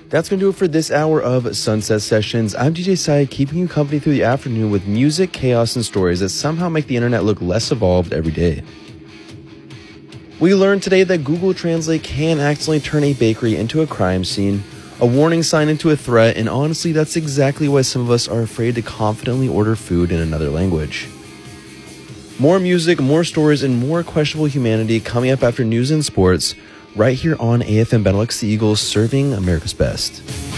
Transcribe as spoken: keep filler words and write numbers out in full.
That's going to do it for this hour of Sunset Sessions. I'm D J Syed, keeping you company through the afternoon with music, chaos, and stories that somehow make the internet look less evolved every day. We learned today that Google Translate can accidentally turn a bakery into a crime scene, a warning sign into a threat, and honestly, that's exactly why some of us are afraid to confidently order food in another language. More music, more stories, and more questionable humanity coming up after news and sports, right here on A F M Benelux, the Eagles, serving America's best.